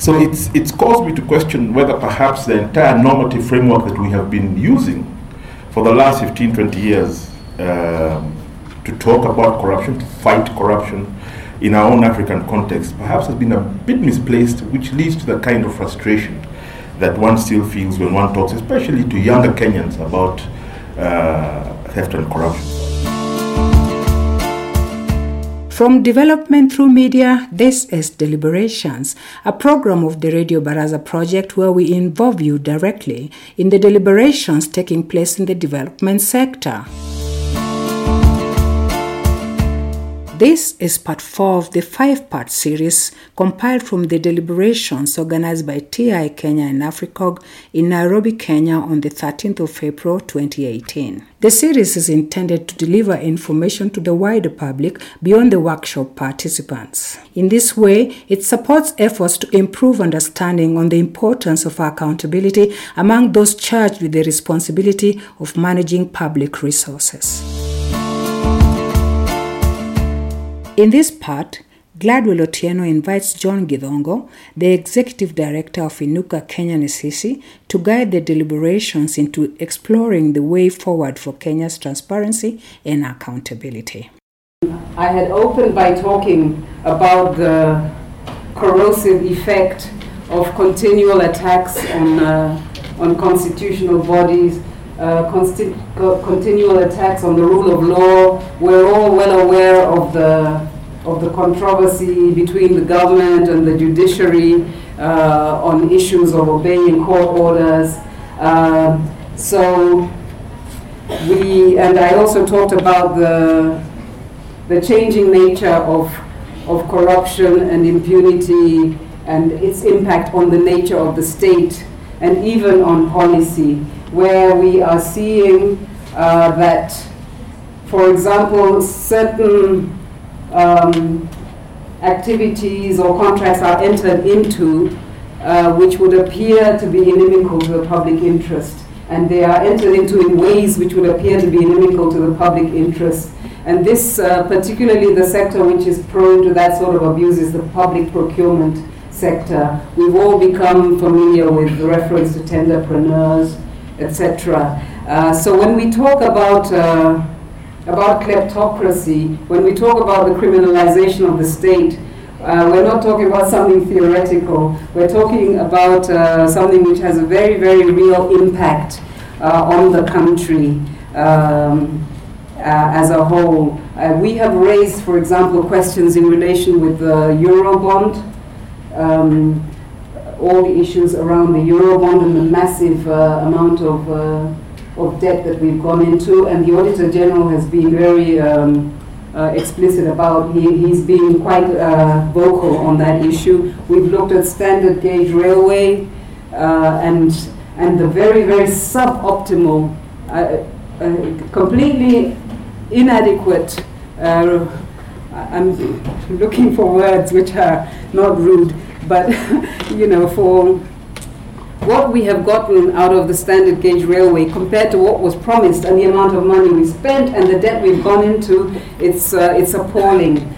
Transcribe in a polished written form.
So it's caused me to question whether perhaps the entire normative framework that we have been using for the last 15, 20 years to talk about corruption, to fight corruption in our own African context, perhaps has been a bit misplaced, which leads to the kind of frustration that one still feels when one talks, especially to younger Kenyans, about theft and corruption. From development through media, this is Deliberations, a program of the Radio Baraza project where we involve you directly in the deliberations taking place in the development sector. This is part 4 of the 5-part series compiled from the deliberations organized by TI Kenya and AFRICOG in Nairobi, Kenya on the 13th of April 2018. The series is intended to deliver information to the wider public beyond the workshop participants. In this way, it supports efforts to improve understanding on the importance of accountability among those charged with the responsibility of managing public resources. In this part, Gladwell Otieno invites John Githongo, the Executive Director of Inuka Kenya Nesisi, to guide the deliberations into exploring the way forward for Kenya's transparency and accountability. I had opened by talking about the corrosive effect of continual attacks on constitutional bodies, continual attacks on the rule of law. We're all well aware of the controversy between the government and the judiciary on issues of obeying court orders. And I also talked about the changing nature of corruption and impunity and its impact on the nature of the state and even on policy, where we are seeing that, for example, certain activities or contracts are entered into which would appear to be inimical to the public interest, and they are entered into in ways which would appear to be inimical to the public interest. And this, particularly the sector which is prone to that sort of abuse, is the public procurement sector. We've all become familiar with the reference to tenderpreneurs, etc. So when we talk about kleptocracy, when we talk about the criminalization of the state, we're not talking about something theoretical. We're talking about something which has a very, very real impact on the country as a whole. We have raised, for example, questions in relation with the Eurobond, all the issues around the Eurobond and the massive amount of debt that we've gone into, and the Auditor General has been very explicit about, he's been quite vocal on that issue. We've looked at standard gauge railway and the very, very suboptimal, completely inadequate, I'm looking for words which are not rude, but for what we have gotten out of the standard gauge railway compared to what was promised and the amount of money we spent and the debt we've gone into, it's appalling.